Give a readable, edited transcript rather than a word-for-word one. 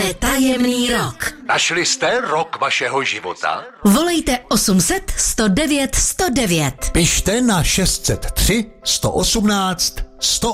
je tajemný rok. Našli jste rok vašeho života? Volejte 800 109 109. Pište na 603 118 108.